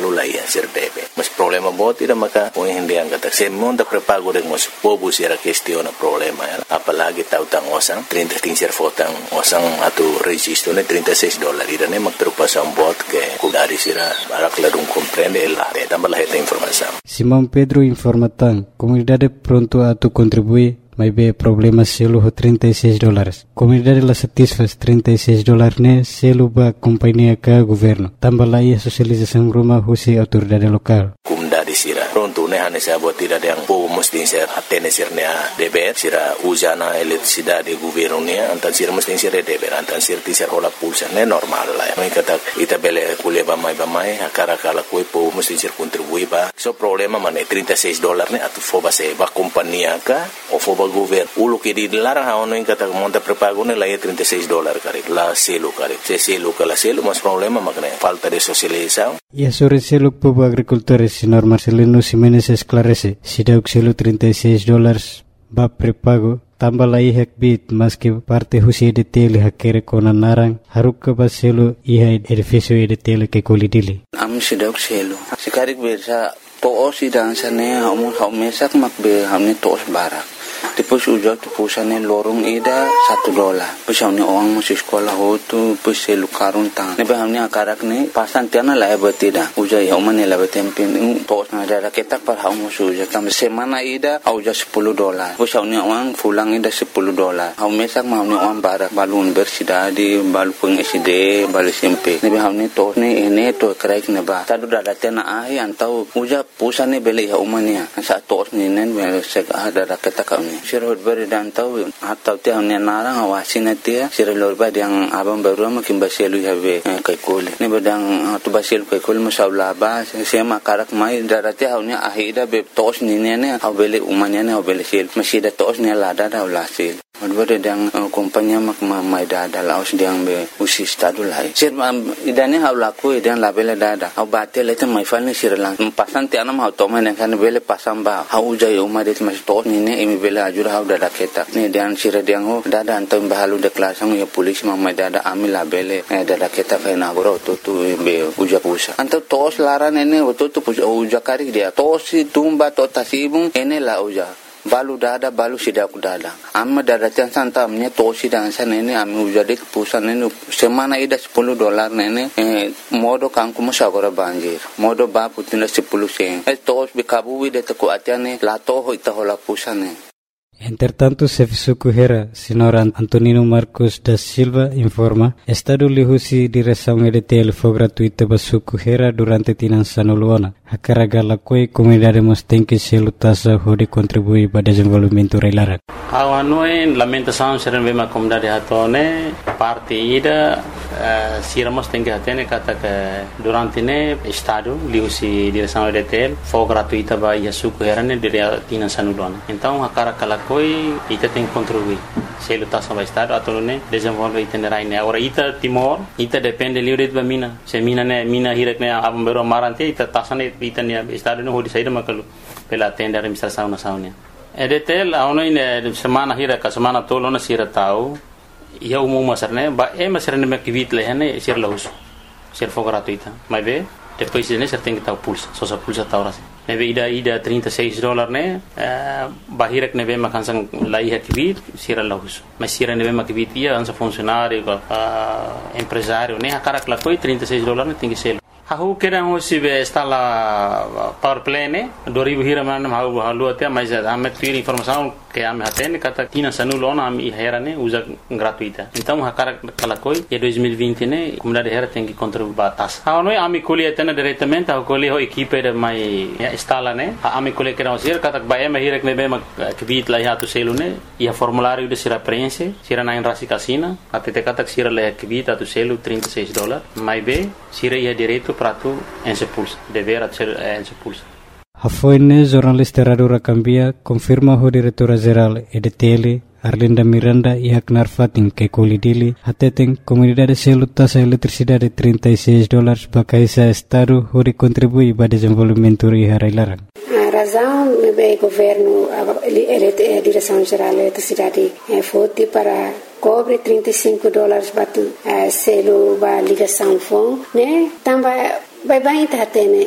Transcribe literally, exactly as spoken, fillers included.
selo lá ia ser deve. Mas problema bot ira maka o hindi ang kata. Se monta prepago rin mo sa pobo sira questiona problema. Apalagi tao tang osang trinta tinser fotang osang ato registro ne trinta e seis dólares. Ira ne magtrupa sa bot ke kudari sira para clarong comprende el la tambah la esta informação. Simão Pedro informa tan comunidade pronto a tu contribuir. Mas bem, problema selo ho trinta e seis dólares. Comunidade la satisfaz trinta e seis dólares ne selo ba companhia ka governo. Tambah la ia socialização rumah husi autoridade lokal. Comunidade sira pronto ne hane sa botira yang po mesti ser atene sir ne deber sira usana eletricidade governo ne antan sira mesti ser deber antan sir ti ser hola pulsa ne normal la. Mai kata ita bele kule ba mai ba mai akara kala ko po mesti ser contribui ba. So problema mane trinta e seis dólares ne atu foba se ba companhia ka o foba governo ulo que dilarang haono em kata monta prepago ne la trinta e seis dólares kare la selo kare se selo kala selo mas problema makne falta de socialização. E sobre selo povo agricultores senhor Marcelino Ximenes esclarece se deu selo trinta e seis dólares ba prepago tambah la ihak bit mas que parte husi de tele hakere kona narang haruka ba selo iha edifício de tele que colidili am se deu selo sekarik bersa to sidang sane hamu hamesak makbe hamne tos barak. Depois ujar tu pusane lorong ida satu dolar. Depois hamne orang masih sekolah hotu, depois selu karun tang. Nebe hamne akarak ne pasan tiana la ebatida. Ujar ya umane la betempen tos na ada ketak par hamu suja. Kam semana ida ujar sepuluh dolar. Depois hamne orang pulang ida sepuluh dolar. Hamu mesak hamne orang barak balun bersidadi, balu peng S D, balu S M P. Nebe hamne tos ne ene to kraik neba. Tadu dada tiana ahi antau ujar pusane beli ya umania. Sa tos ni nen sek ada ketak sira beri dan tahu atau tiang ni narang awasin dia sira lorba yang abang baru makin basielu habe kai kole ni bedang tu basielu kai kole masalah ba sema karak mai darati haunya ahida be tos ni ne au bele umanya ne au bele sel masih da tos ni lada da ulasil Advare yang kompanya mak mai dada laos diang be usi stadu lai sir idane hau laku idan labele dada au batel itu mai falni sir lang pasan ti anam hau toma ne kan bele pasam ba hau jai umar det mas tos ni ne imi bele ajur hau dada keta ni dan sir diang ho dada antam bahalu de klasang ya polis mai dada ami labele dada keta kai na goro tu tu be uja pusa antam tos laran ene tu tu uja kari dia tos tumba to tasibung ene la uja balu dada balu sidak dada amma dada tiang santa amnya tosi dan sana ini ami ujade kepusan ini semana ida sepuluh dolar nene eh, modo kangku musagora banjir modo ba putina sepuluh sen eh tos bikabu wide teko atiane la toho ita hola pusane. Entretanto, Serviço Correira, senhor Antonino Marcos da Silva informa, Estado lihusi direção E D T L foi gratuita basu Correira durante tinançano luana. A carga la coi comunidade mos tem que se lutasa hode contribuir para desenvolvimento reilara. Awanoi lamentação seren bema comunidade hatone parte ida uh, siramos tem que atene kata que durante ne Estado lihusi direção E D T L foi gratuita ba yasu Correira ne dire tinançano luana. Então a carga la coi ita tem que contribuir se lutasa ba Estado atau ne desenvolve itinerai ne ora ita Timor ita depende livre ba mina se mina ne mina hirek ne abam bero marante ita tasane ita ne Estado ne hodi saída makalu pela tenda administração nacional. E D T L aono ine semana hira ka semana tolo na sira tau ia umum masarne ba e masarne me kivit le hane sir laus sir fo gratuita mai be depois ne ser tem que tau pulsa so sa pulsa tau ras ne be ida ida trinta e seis dólar ne ba hirek ne be makansang lai ha kivit sir laus mas sir ne be makivit ia ansa funcionário empresário ne akarak la coi trinta e seis dólar ne tem que ser Aku kira hosi be stala power play ne dua ribu hira mana mau halu atia mais ame tiri informação que ame hatene kata tina sanulona ame hera ne usa gratuita então hakara kalakoi e dois mil e vinte ne comunidade hera tem que contribuir batas ha noi ame colhe tena diretamente ha colhe ho equipe de mai stala ne ame colhe kira hosi kata ba eme hira ne be ma kvit la hatu selune ia formulário de sira preenche sira na rasi casina até kata sira la kvit atu selu trinta e seis dólares mai be sira ia direito prato en se pulsa dever ser en se pulsa. Hafoine jornalista Radura Cambia confirma o diretora geral E D T L Arlinda Miranda e Aknar Fatin que colidili hateten comunidade se lutasa eletricidade trinta e seis dólares para esse estado onde contribui para desenvolvimento e harailaran. A razão do governo a direção geral da eletricidade foi para cobre trinta e cinco dólares para selo para ligação fone, né? Também vai bem tá tendo